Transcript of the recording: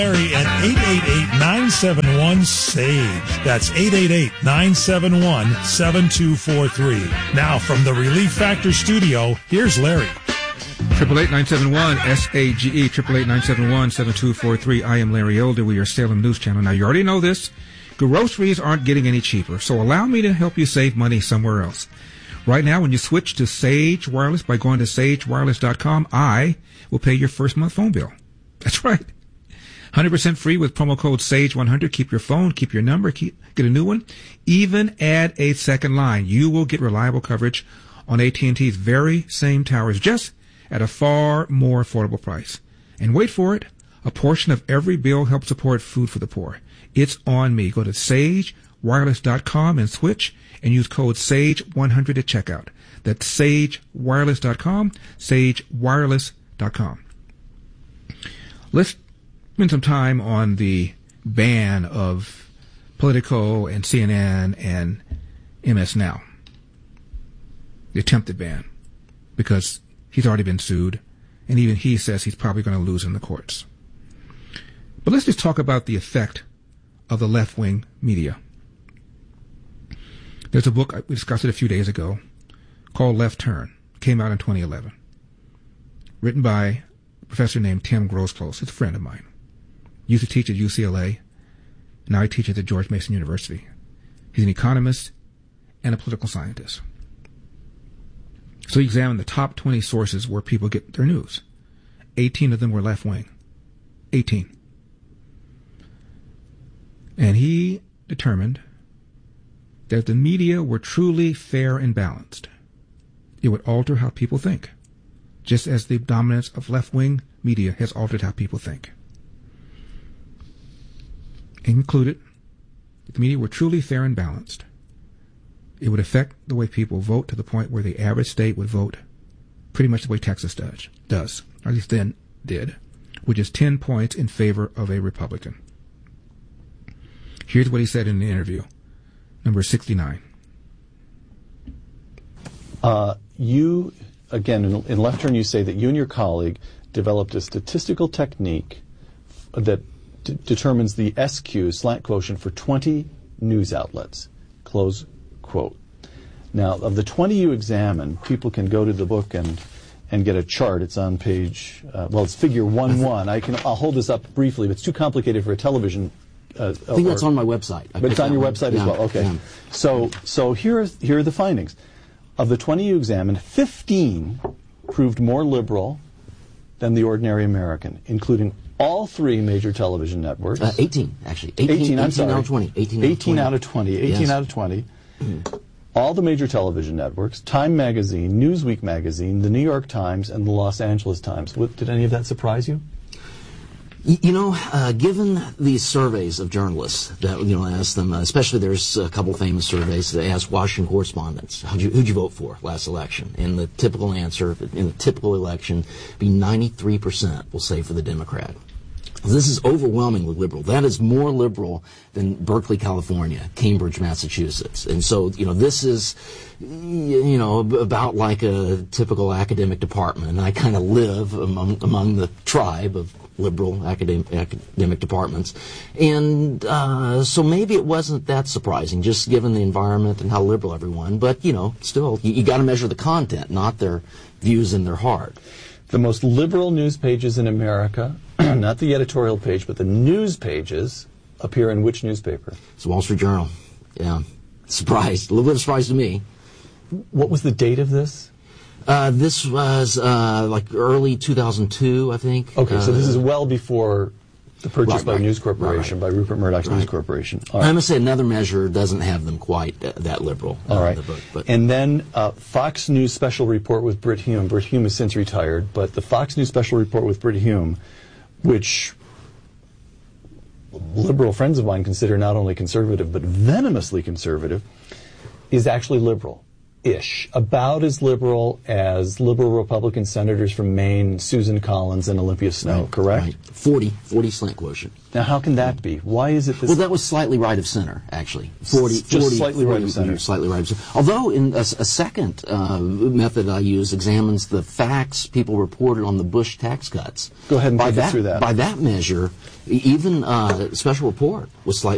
Larry at 888-971-SAGE. That's 888-971-7243. Now from the Relief Factor studio, here's Larry. 888-971-SAGE, 888-971-7243. I am Larry Elder. We are Salem News Channel. Now, you already know this. Groceries aren't getting any cheaper, so allow me to help you save money somewhere else. Right now, when you switch to Sage Wireless by going to sagewireless.com, I will pay your first month phone bill. That's right. 100% free with promo code SAGE100. Keep your phone, keep your number, get a new one. Even add a second line. You will get reliable coverage on AT&T's very same towers, just at a far more affordable price. And wait for it, a portion of every bill helps support food for the poor. It's on me. Go to sagewireless.com and switch and use code SAGE100 at checkout. That's sagewireless.com, sagewireless.com. Let's spend some time on the ban of Politico and CNN and MS Now. The attempted ban, because he's already been sued, and even he says he's probably going to lose in the courts. But let's just talk about the effect of the left-wing media. There's a book, we discussed it a few days ago, called Left Turn. Came out in 2011. Written by a professor named Tim Grosclose. It's a friend of mine. Used to teach at UCLA. Now he teaches at George Mason University. He's an economist and a political scientist. So he examined the top 20 sources where people get their news. 18 of them were left-wing. 18. And he determined that if the media were truly fair and balanced, it would alter how people think, just as the dominance of left-wing media has altered how people think. He concluded, if the media were truly fair and balanced, it would affect the way people vote to the point where the average state would vote pretty much the way Texas does, or at least then did, which is 10 points in favor of a Republican. Here's what he said in the interview, number 69. You, again, in Left Turn, you say that you and your colleague developed a statistical technique that determines the SQ, slant quotient, for 20 news outlets, close quote. Now, of the 20 you examine, people can go to the book and get a chart. It's on page, it's figure 1-1. I'll hold this up briefly, but it's too complicated for a television. I think that's on my website. But it's on your website as well. Okay. Yeah. So here are the findings. Of the 20 you examined, 15 proved more liberal than the ordinary American, including all three major television networks. 18, actually. 18 I'm sorry. Out of 20. 18 out of 20. 18 out of 20. Mm-hmm. All the major television networks, Time Magazine, Newsweek Magazine, the New York Times, and the Los Angeles Times. Did any of that surprise you? You know, given these surveys of journalists that, ask them, especially there's a couple famous surveys that ask Washington correspondents, who'd you vote for last election? And the typical answer in a typical election be 93% will say for the Democrat. This is overwhelmingly liberal. That is more liberal than Berkeley, California, Cambridge, Massachusetts. And so, this is, about like a typical academic department. And I kind of live among the tribe of liberal academic departments. And so maybe it wasn't that surprising, just given the environment and how liberal everyone. But, still, you got to measure the content, not their views in their heart. The most liberal news pages in America, not the editorial page, but the news pages, appear in which newspaper? It's the Wall Street Journal. Yeah. Surprised. A little bit of surprise to me. What was the date of this? This was like early 2002, I think. Okay, so this is well before the purchase by News Corporation, by Rupert Murdoch's News Corporation. Right. I must say another measure doesn't have them quite that liberal. All right. The book, but. And then Fox News Special Report with Brit Hume. Brit Hume has since retired, but the Fox News Special Report with Brit Hume, which liberal friends of mine consider not only conservative but venomously conservative, is actually liberal. ish, about as liberal as liberal Republican senators from Maine, Susan Collins and Olympia Snowe, correct? Right. 40 slant quotient. Now, how can that be? Why is it this? Well, that was slightly right of center, actually. 40, slightly right of center. Slightly right of center. Although, in a second method I use examines the facts people reported on the Bush tax cuts. Go ahead and take us through that. By that measure, even special report was slightly